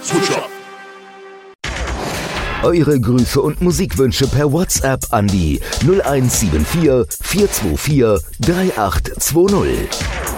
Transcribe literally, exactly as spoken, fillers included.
Switch up. Eure Grüße und Musikwünsche per WhatsApp an die null eins sieben vier, vier zwei vier, drei acht zwei null.